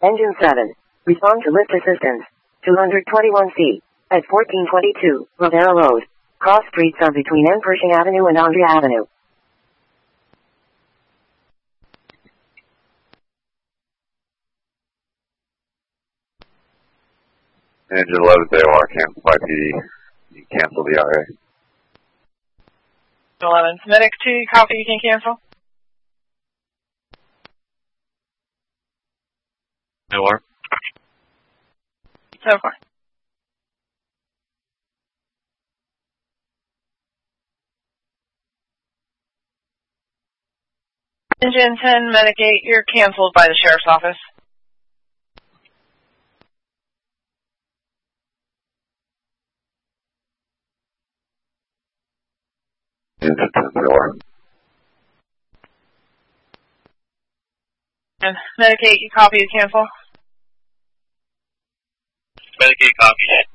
Engine 7. Respond to lift assistance. 221C. At 1422, Rodeo Road. Cross streets are between N. Pershing Avenue and Andrea Avenue. Engine 11, AOR, cancel by PD. You cancel the RA. 11. Medic 2, copy, you can cancel. AOR. So far. Engine 10, Medic 8, you're canceled by the Sheriff's Office. Engine 10, AOR. And Medic 8, you copy, you cancel. Medic 8, copy.